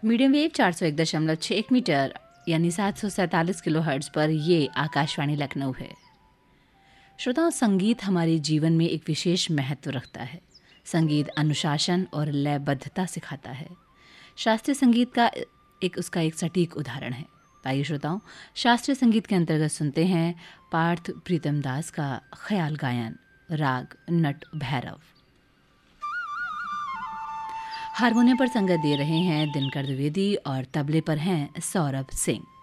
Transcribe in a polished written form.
Medium wave 401.61 metre यानी 747 kilohertz पर ये आकाशवाणी लखनऊ है। श्रोताओं, संगीत हमारे जीवन में एक विशेष महत्व रखता है। संगीत अनुशासन और लयबद्धता सिखाता है। शास्त्रीय संगीत का उसका एक सटीक उदाहरण है। आइए श्रोताओं, शास्त्रीय संगीत के अंतर्गत सुनते हैं पार्थ प्रीतम दास का ख्याल गायन, राग नट भैरव। हारमोनियम पर संगत दे रहे हैं दिनकर द्विवेदी और तबले पर हैं सौरभ सिंह।